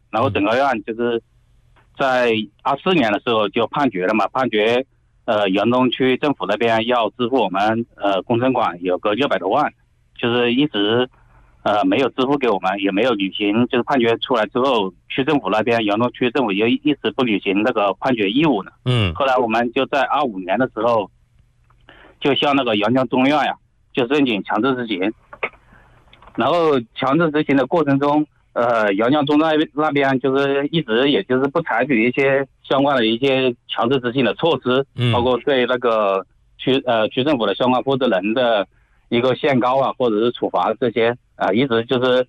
然后整个案就是在24年的时候就判决了嘛，判决杨东区政府那边要支付我们工程款有个600多万，就是一直没有支付给我们，也没有履行，就是判决出来之后，区政府那边杨东区政府也一直不履行那个判决义务呢。后来我们就在25年的时候，就向那个阳江中院呀，就申请强制执行。然后强制执行的过程中，阳江中院那边就是一直也就是不采取一些相关的一些强制执行的措施，包括对那个区政府的相关负责人的一个限高啊，或者是处罚这些一直就是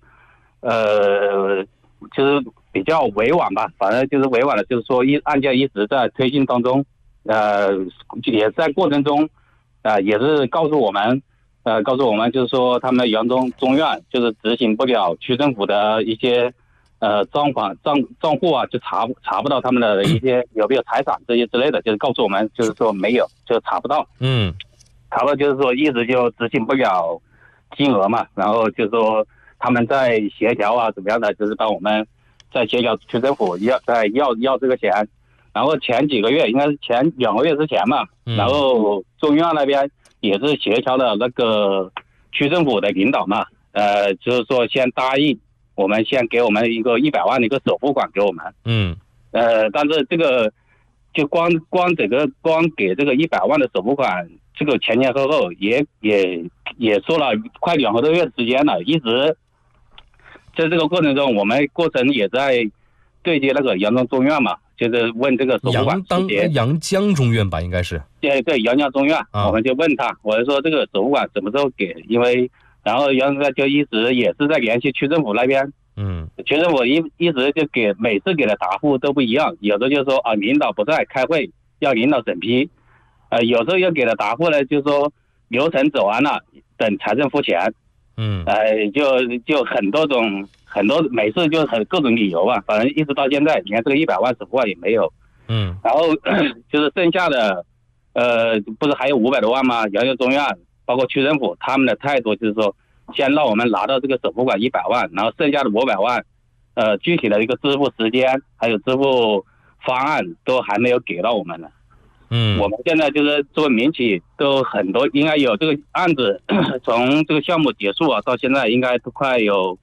就是比较委婉吧，反正就是委婉的，就是说案件一直在推进当中，也在过程中也是告诉我们就是说他们阳东中院就是执行不了区政府的一些账户啊，就查不到他们的一些有没有财产这些之类的，就是告诉我们就是说没有，就查不到。查不到就是说一直就执行不了金额嘛，然后就是说他们在协调啊怎么样的，就是帮我们在协调区政府要这个钱。然后前几个月应该是前2个月之前嘛，然后中院那边也是协调了那个区政府的领导嘛，就是说先答应我们先给我们一个100万的一个首付款给我们，但是这个就光给这个100万的首付款，这个前后也说了快2个多月时间了，一直在这个过程中，我们过程也在对接那个阳江中院嘛，就是问这个首付款阳江中院吧，应该是对阳江中院，我们就问他，我就说这个首付款什么时候给，因为然后阳江就一直也是在联系区政府那边，区政府一直就每次给的答复都不一样，有的就说领导不在开会要领导审批，有时候又给的答复呢就是说流程走完了等财政付钱，就很多每次就各种理由吧，反正一直到现在连这个100万首付款也没有，然后就是剩下的不是还有500多万吗？阳江中院包括区政府他们的态度就是说先让我们拿到这个首付款100万，然后剩下的500万具体的一个支付时间还有支付方案都还没有给到我们呢。我们现在就是作为民企都很多，应该有这个案子从这个项目结束到现在应该都快有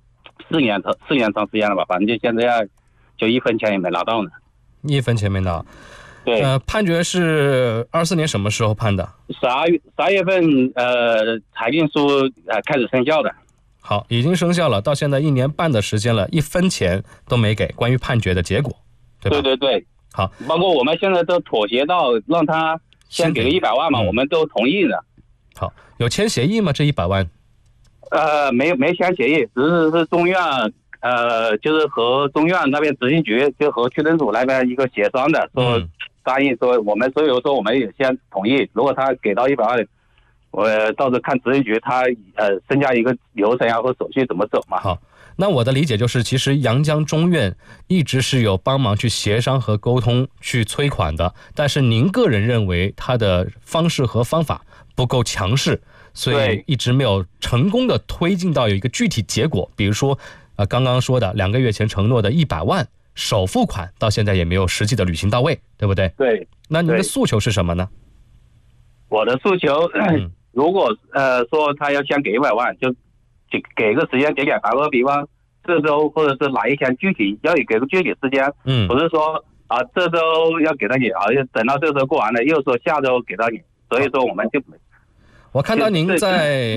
4年长时间了吧，反正就现在就1分钱也没拿到呢。 1分钱没拿。 对， 判决是24年什么时候判的 ？12月份裁定书开始生效的。 好，已经生效了，到现在1年半的时间了，1分钱都没给。关于判决的结果，对吧？ 对。 好， 包括我们现在都妥协到让他先给个100万嘛，我们都同意的。 好，有签协议吗？这100万？ 没签协议，只是中院就是和中院那边执行局就和区政府那边一个协商的，说答应说我们所以说我们也先同意，如果他给到100万，我到时候看执行局他增加一个流程或手续怎么走嘛。 好。那我的理解就是，其实阳江中院一直是有帮忙去协商和沟通去催款的，但是您个人认为他的方式和方法不够强势，所以一直没有成功的推进到有一个具体结果。比如说刚刚说的2个月前承诺的100万首付款，到现在也没有实际的履行到位，对不对？ 对。 那您的诉求是什么呢？ 我的诉求如果说他要先给100万，就给个时间给打个比方，这周或者是哪一天具体要给个具体时间，不是说这周要给到你等到这周过完了又说下周给到你，所以说我们就我看到您在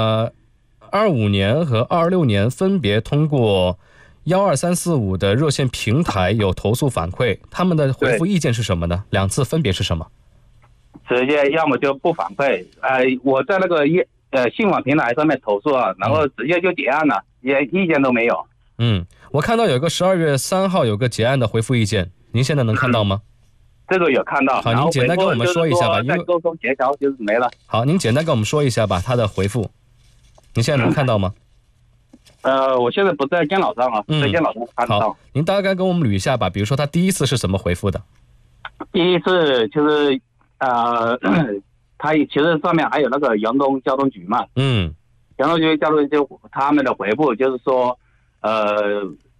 25年和26年分别通过12345的热线平台有投诉反馈，他们的回复意见是什么呢？2次分别是什么？ 直接要么就不反馈，我在那个信访平台上面投诉然后直接就结案了，也意见都没有。 我看到有个12月3号有个结案的回复意见，您现在能看到吗？ 这个有看到。 好，您简单跟我们说一下吧， 因为沟通协调就是没了。 好，您简单跟我们说一下吧，他的回复，您现在能看到吗？ 我现在不在电脑上在电脑上看到。 好，您大概跟我们捋一下吧，比如说他第一次是怎么回复的？ 第一次就是他其实上面还有那个阳东交通局嘛，阳东局交通局他们的回复就是说，